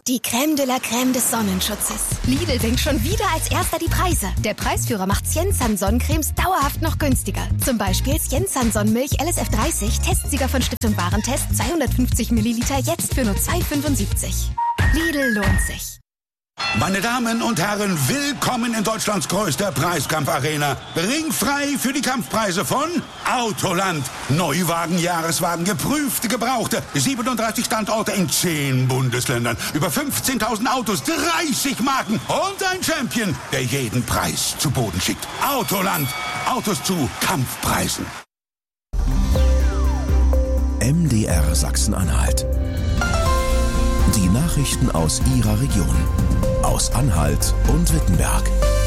Die Crème de la Crème des Sonnenschutzes. Lidl senkt schon wieder als erster die Preise. Der Preisführer macht Siensan Sonnencremes dauerhaft noch günstiger. Zum Beispiel Siensan Sonnenmilch LSF 30, Testsieger von Stiftung Warentest, 250 Milliliter, jetzt für nur 2,75. Lidl lohnt sich. Meine Damen und Herren, willkommen in Deutschlands größter Preiskampfarena. Ringfrei für die Kampfpreise von Autoland. Neuwagen, Jahreswagen, geprüfte, gebrauchte. 37 Standorte in 10 Bundesländern. Über 15.000 Autos, 30 Marken und ein Champion, der jeden Preis zu Boden schickt. Autoland. Autos zu Kampfpreisen. MDR Sachsen-Anhalt. Die Nachrichten aus Ihrer Region. Aus Anhalt und Wittenberg.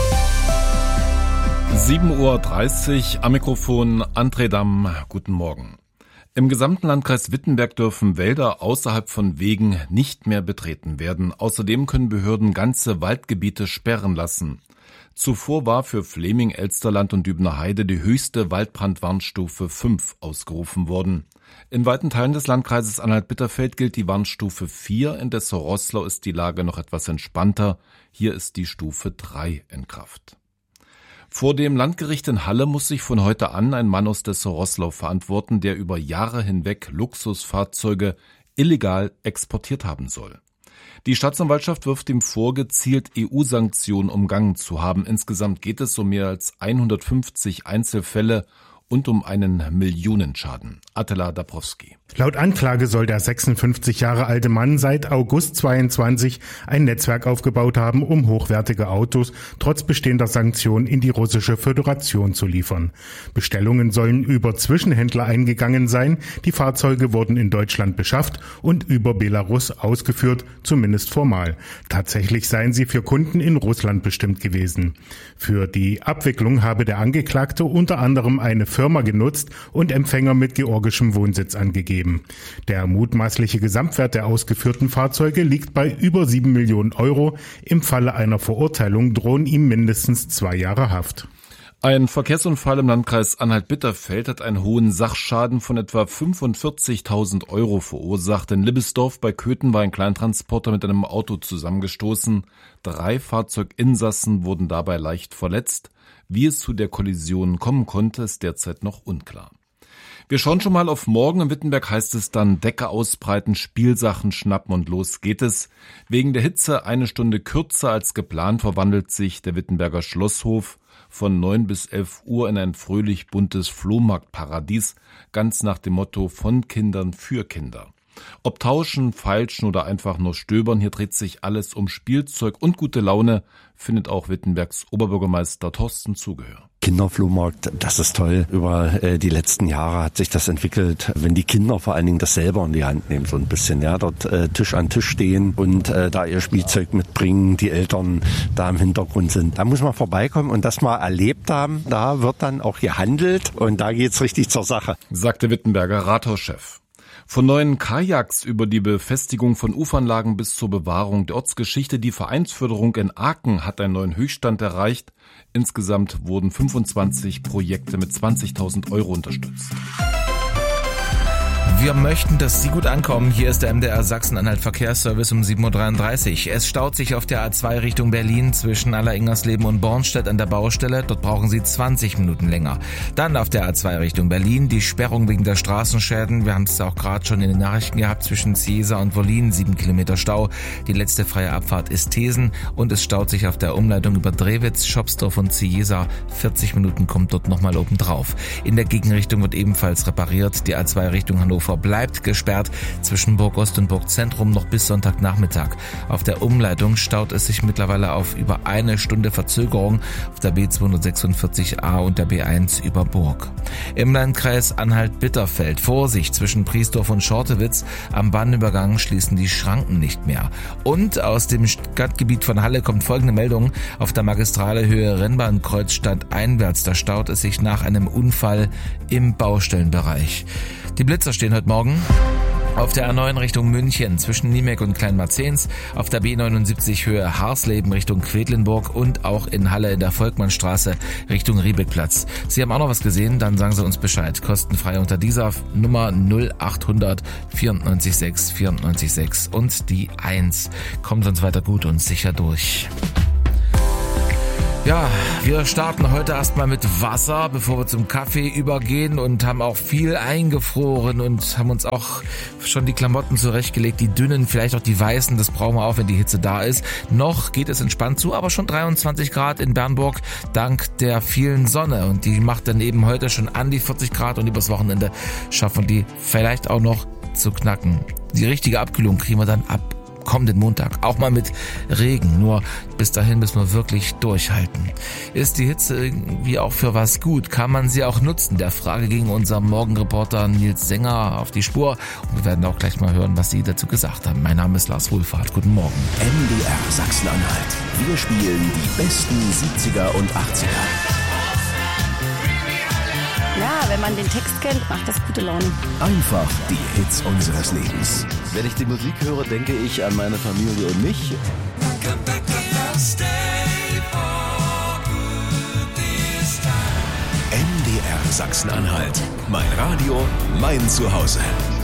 7:30 Uhr am Mikrofon André Damm. Guten Morgen. Im gesamten Landkreis Wittenberg dürfen Wälder außerhalb von Wegen nicht mehr betreten werden. Außerdem können Behörden ganze Waldgebiete sperren lassen. Zuvor war für Fleming, Elsterland und Dübener Heide die höchste Waldbrandwarnstufe 5 ausgerufen worden. In weiten Teilen des Landkreises Anhalt-Bitterfeld gilt die Warnstufe 4, in Dessau-Roßlau ist die Lage noch etwas entspannter. Hier ist die Stufe 3 in Kraft. Vor dem Landgericht in Halle muss sich von heute an ein Mann aus Dessau-Roßlau verantworten, der über Jahre hinweg Luxusfahrzeuge illegal exportiert haben soll. Die Staatsanwaltschaft wirft ihm vor, gezielt EU-Sanktionen umgangen zu haben. Insgesamt geht es um mehr als 150 Einzelfälle und um einen Millionenschaden. Attila Dabrowski. Laut Anklage soll der 56 Jahre alte Mann seit August 22 ein Netzwerk aufgebaut haben, um hochwertige Autos trotz bestehender Sanktionen in die russische Föderation zu liefern. Bestellungen sollen über Zwischenhändler eingegangen sein. Die Fahrzeuge wurden in Deutschland beschafft und über Belarus ausgeführt, zumindest formal. Tatsächlich seien sie für Kunden in Russland bestimmt gewesen. Für die Abwicklung habe der Angeklagte unter anderem eine Firma genutzt und Empfänger mit georgischem Wohnsitz angegeben. Der mutmaßliche Gesamtwert der ausgeführten Fahrzeuge liegt bei über 7 Millionen Euro. Im Falle einer Verurteilung drohen ihm mindestens 2 Jahre Haft. Ein Verkehrsunfall im Landkreis Anhalt-Bitterfeld hat einen hohen Sachschaden von etwa 45.000 Euro verursacht. In Libbesdorf bei Köthen war ein Kleintransporter mit einem Auto zusammengestoßen. 3 Fahrzeuginsassen wurden dabei leicht verletzt. Wie es zu der Kollision kommen konnte, ist derzeit noch unklar. Wir schauen schon mal auf morgen. In Wittenberg heißt es dann Decke ausbreiten, Spielsachen schnappen und los geht es. Wegen der Hitze 1 Stunde kürzer als geplant verwandelt sich der Wittenberger Schlosshof von 9 bis 11 Uhr in ein fröhlich buntes Flohmarktparadies, ganz nach dem Motto von Kindern für Kinder. Ob tauschen, feilschen oder einfach nur stöbern, hier dreht sich alles um Spielzeug und gute Laune, findet auch Wittenbergs Oberbürgermeister Thorsten Zugehör. Kinderflohmarkt, das ist toll. Über die letzten Jahre hat sich das entwickelt, wenn die Kinder vor allen Dingen das selber in die Hand nehmen, so ein bisschen, ja, dort Tisch an Tisch stehen und da ihr Spielzeug mitbringen, die Eltern da im Hintergrund sind. Da muss man vorbeikommen und das mal erlebt haben, da wird dann auch gehandelt und da geht's richtig zur Sache, sagte Wittenberger Rathauschef. Von neuen Kajaks über die Befestigung von Uferanlagen bis zur Bewahrung der Ortsgeschichte, die Vereinsförderung in Aachen hat einen neuen Höchststand erreicht. Insgesamt wurden 25 Projekte mit 20.000 Euro unterstützt. Wir möchten, dass Sie gut ankommen. Hier ist der MDR Sachsen-Anhalt Verkehrsservice um 7:33 Uhr. Es staut sich auf der A2 Richtung Berlin zwischen Aller-Ingersleben und Bornstedt an der Baustelle. Dort brauchen Sie 20 Minuten länger. Dann auf der A2 Richtung Berlin die Sperrung wegen der Straßenschäden. Wir haben es auch gerade schon in den Nachrichten gehabt zwischen Ciesa und Wollin. 7 Kilometer Stau. Die letzte freie Abfahrt ist Thesen und es staut sich auf der Umleitung über Drewitz, Schopsdorf und Ciesa. 40 Minuten kommt dort nochmal oben drauf. In der Gegenrichtung wird ebenfalls repariert. Die A2 Richtung Hannover bleibt gesperrt zwischen Burgost und Burgzentrum noch bis Sonntagnachmittag. Auf der Umleitung staut es sich mittlerweile auf über 1 Stunde Verzögerung auf der B246a und der B1 über Burg. Im Landkreis Anhalt-Bitterfeld Vorsicht zwischen Priesdorf und Schortewitz. Am Bahnübergang schließen die Schranken nicht mehr. Und aus dem Stadtgebiet von Halle kommt folgende Meldung. Auf der Magistrale Höhe Rennbahnkreuz stadteinwärts, da staut es sich nach einem Unfall im Baustellenbereich. Die Blitzer stehen heute Morgen Auf der A9 Richtung München zwischen Niemek und Kleinmarzens, auf der B79 Höhe Harsleben Richtung Quedlinburg und auch in Halle in der Volkmannstraße Richtung Riebeckplatz. Sie haben auch noch was gesehen? Dann sagen Sie uns Bescheid. Kostenfrei unter dieser Nummer 0800 94 6 94 6 und die 1. Kommt uns weiter gut und sicher durch. Ja, wir starten heute erstmal mit Wasser, bevor wir zum Kaffee übergehen und haben auch viel eingefroren und haben uns auch schon die Klamotten zurechtgelegt, die dünnen, vielleicht auch die weißen, das brauchen wir auch, wenn die Hitze da ist. Noch geht es entspannt zu, aber schon 23 Grad in Bernburg dank der vielen Sonne und die macht dann eben heute schon an die 40 Grad und übers Wochenende schaffen die vielleicht auch noch zu knacken. Die richtige Abkühlung kriegen wir dann ab kommenden Montag, auch mal mit Regen, nur bis dahin müssen wir wirklich durchhalten. Ist die Hitze irgendwie auch für was gut? Kann man sie auch nutzen? Der Frage ging unser Morgenreporter Nils Sänger auf die Spur und wir werden auch gleich mal hören, was Sie dazu gesagt haben. Mein Name ist Lars Wohlfahrt, guten Morgen. MDR Sachsen-Anhalt. Wir spielen die besten 70er und 80er. Ja, wenn man den Text kennt, macht das gute Laune. Einfach die Hits unseres Lebens. Wenn ich die Musik höre, denke ich an meine Familie und mich. MDR Sachsen-Anhalt. Mein Radio, mein Zuhause.